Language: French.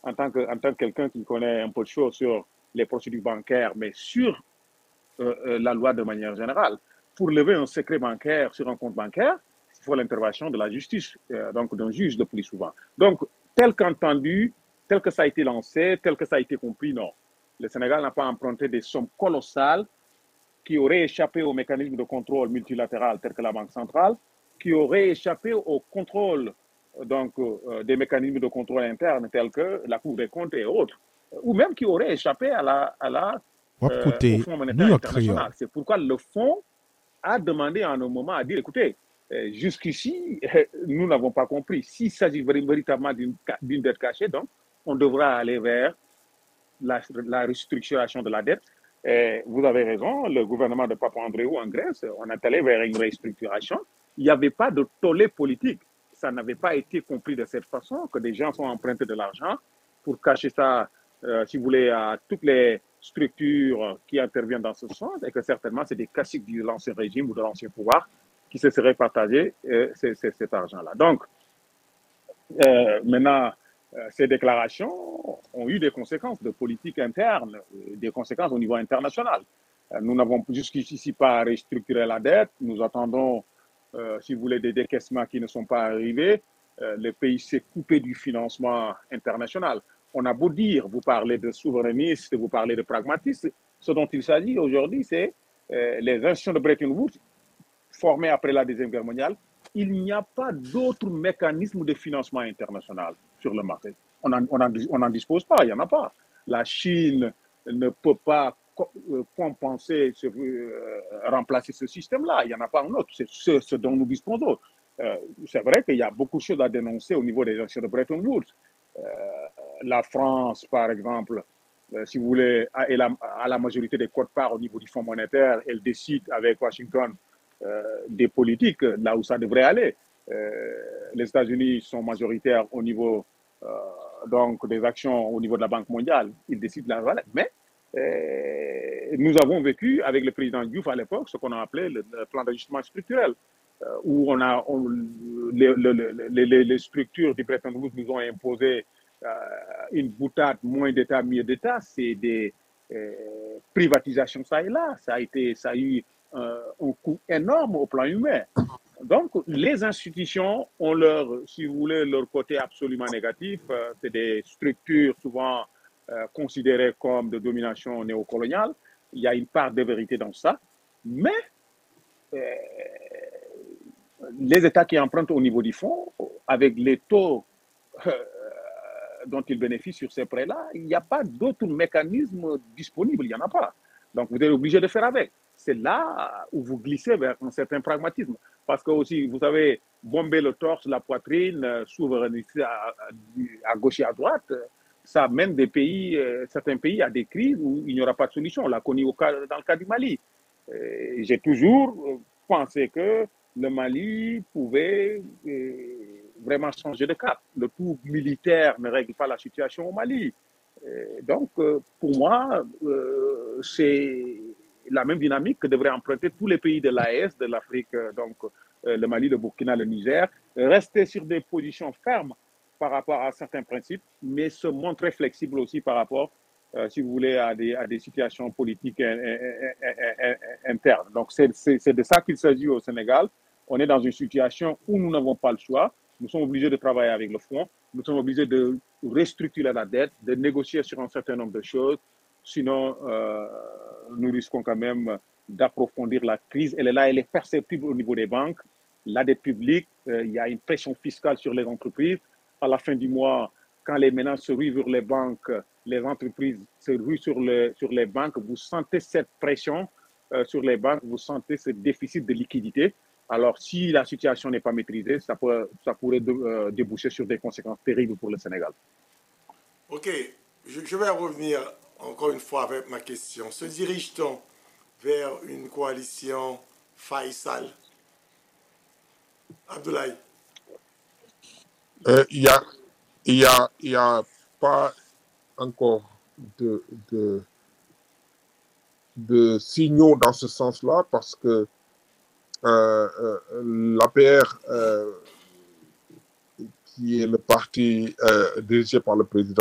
en tant que quelqu'un qui connaît un peu de choses sur les procédures bancaires, mais sur la loi de manière générale. Pour lever un secret bancaire sur un compte bancaire, il faut l'intervention de la justice, donc d'un juge le plus souvent. Donc, tel qu'entendu, tel que ça a été lancé, tel que ça a été compris, non. Le Sénégal n'a pas emprunté des sommes colossales qui auraient échappé au mécanisme de contrôle multilatéral tel que la Banque centrale, qui auraient échappé au contrôle des mécanismes de contrôle interne tels que la Cour des comptes et autres, ou même qui auraient échappé au Wapkote Fonds New monétaire York Creole. international. C'est pourquoi le Fonds a demandé en un moment à dire, écoutez, jusqu'ici, nous n'avons pas compris. S'il s'agit véritablement d'une dette cachée, donc, on devra aller vers la restructuration de la dette. Et vous avez raison, le gouvernement de Papandréou en Grèce, on est allé vers une restructuration. Il n'y avait pas de tollé politique. Ça n'avait pas été compris de cette façon que des gens sont empruntés de l'argent pour cacher ça, si vous voulez, à toutes les structures qui interviennent dans ce sens et que certainement c'est des classiques de l'ancien régime ou de l'ancien pouvoir qui se seraient partagés cet argent-là. Donc, maintenant, ces déclarations ont eu des conséquences de politique interne, des conséquences au niveau international. Nous n'avons jusqu'ici pas restructuré la dette. Nous attendons, si vous voulez, des décaissements qui ne sont pas arrivés. Le pays s'est coupé du financement international. On a beau dire, vous parlez de souverainistes, vous parlez de pragmatistes. Ce dont il s'agit aujourd'hui, c'est les institutions de Bretton Woods formées après la Deuxième Guerre mondiale. Il n'y a pas d'autre mécanisme de financement international sur le marché. On n'en dispose pas, il n'y en a pas. La Chine ne peut pas compenser, remplacer ce système-là. Il n'y en a pas un autre. C'est ce dont nous disposons. C'est vrai qu'il y a beaucoup de choses à dénoncer au niveau des actions de Bretton Woods. La France, par exemple, si vous voulez, a la majorité des quotes-parts au niveau du Fonds monétaire. Elle décide avec Washington des politiques là où ça devrait aller. Les États-Unis sont majoritaires au niveau donc des actions au niveau de la Banque mondiale. Ils décident de la valeur. Mais nous avons vécu avec le président Diouf à l'époque ce qu'on a appelé le plan d'ajustement structurel, où les structures du Bretton Woods nous ont imposé une boutade, moins d'État, mieux d'État. C'est des privatisations ça et là. Ça a eu un coût énorme au plan humain. Donc, les institutions ont si vous voulez, leur côté absolument négatif. C'est des structures souvent considérées comme de domination néocoloniale. Il y a une part de vérité dans ça. Mais les États qui empruntent au niveau du fonds, avec les taux dont ils bénéficient sur ces prêts-là, il n'y a pas d'autre mécanisme disponible, il n'y en a pas. Donc vous êtes obligé de faire avec. C'est là où vous glissez vers un certain pragmatisme. Parce que aussi, vous savez, bomber le torse, la poitrine, souveraineté à gauche et à droite, ça mène certains pays à des crises où il n'y aura pas de solution. On l'a connu dans le cas du Mali. J'ai toujours pensé que le Mali pouvait vraiment changer de cap. Le tout militaire ne règle pas la situation au Mali. Donc, pour moi, c'est la même dynamique que devraient emprunter tous les pays de l'AES, de l'Afrique, donc le Mali, le Burkina, le Niger, rester sur des positions fermes par rapport à certains principes, mais se montrer flexible aussi par rapport, si vous voulez, à des situations politiques internes. Donc, c'est de ça qu'il s'agit au Sénégal. On est dans une situation où nous n'avons pas le choix. Nous sommes obligés de travailler avec le fonds. Nous sommes obligés de restructurer la dette, de négocier sur un certain nombre de choses. Sinon, nous risquons quand même d'approfondir la crise. Elle est là, elle est perceptible au niveau des banques. La dette publique, il y a une pression fiscale sur les entreprises. À la fin du mois, quand les ménages se ruent vers les banques, les entreprises se ruent sur les banques, vous sentez cette pression sur les banques, vous sentez ce déficit de liquidité. Alors, si la situation n'est pas maîtrisée, ça pourrait déboucher sur des conséquences terribles pour le Sénégal. Ok, je vais revenir encore une fois avec ma question. Se dirige-t-on vers une coalition Faisal? Abdoulaye. Il y a pas encore de signaux dans ce sens-là parce que l'APR, qui est le parti dirigé par le président